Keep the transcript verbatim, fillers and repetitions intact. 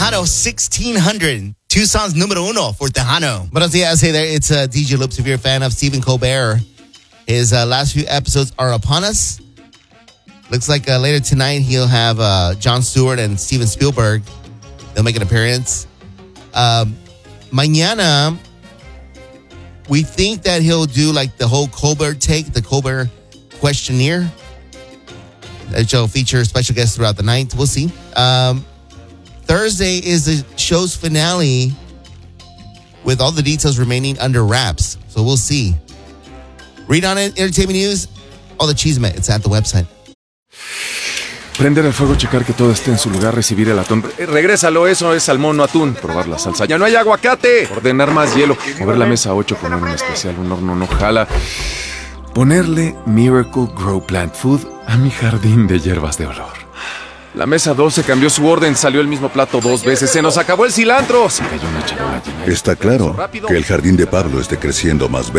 Tejano sixteen hundred. Tucson's numero uno for Tejano. Buenos dias. Hey there, it's uh, D J Loops. If you're a fan of Stephen Colbert, his uh, last few episodes are upon us. Looks like uh, later tonight he'll have uh, Jon Stewart and Steven Spielberg. They'll make an appearance. Um, mañana, we think that he'll do like the whole Colbert take, the Colbert questionnaire. That shall feature special guests throughout the night. We'll see. Um, Thursday is the show's finale with all the details remaining under wraps. So we'll see. Read on it, entertainment news, all the chisme. It's at the website. Prender el fuego, checar que todo esté en su lugar, recibir el atún. Eh, regrésalo, eso es salmón, no atún. Probar la salsa. ¡Ya no hay aguacate! Ordenar más hielo. Mover la mesa a ocho, poner un especial, un horno no jala. Ponerle Miracle Grow Plant Food a mi jardín de hierbas de olor. La mesa doce cambió su orden, salió el mismo plato dos veces. ¡Se nos acabó el cilantro! Se cayó una charola llena. Está claro que el jardín de Pablo esté creciendo más